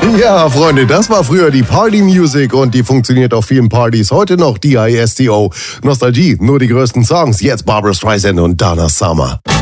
Ja, Freunde, das war früher die Party Music und die funktioniert auf vielen Partys. Heute noch DISTO. Nostalgie, nur die größten Songs. Jetzt Barbra Streisand und Donna Summer.